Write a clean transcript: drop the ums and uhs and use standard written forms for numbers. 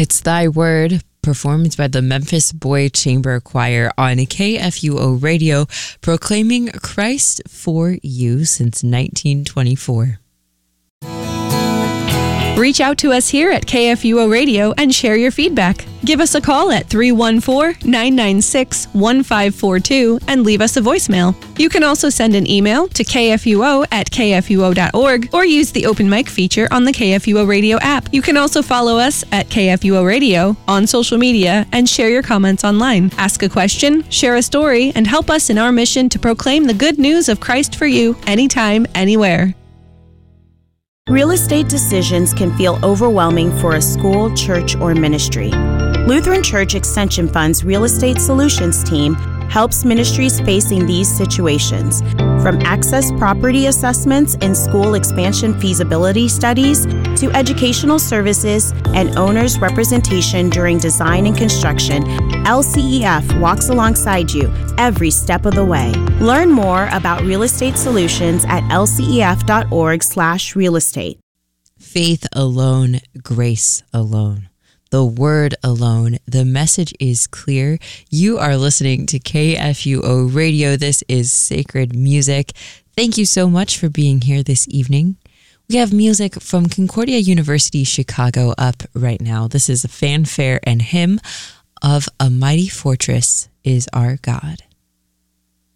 It's Thy Word, performed by the Memphis Boy Chamber Choir on KFUO Radio, proclaiming Christ for you since 1924. Reach out to us here at KFUO Radio and share your feedback. Give us a call at 314-996-1542 and leave us a voicemail. You can also send an email to kfuo@kfuo.org or use the open mic feature on the KFUO Radio app. You can also follow us at KFUO Radio on social media and share your comments online. Ask a question, share a story, and help us in our mission to proclaim the good news of Christ for you anytime, anywhere. Real estate decisions can feel overwhelming for a school, church, or ministry. Lutheran Church Extension Fund's Real Estate Solutions team helps ministries facing these situations, from access property assessments and school expansion feasibility studies to educational services and owners' representation during design and construction. LCEF walks alongside you every step of the way. Learn more about real estate solutions at lcef.org/realestate. Faith alone, grace alone. The word alone. The message is clear. You are listening to KFUO Radio. This is Sacred Music. Thank you so much for being here this evening. We have music from Concordia University, Chicago up right now. This is a fanfare and hymn of A Mighty Fortress is Our God.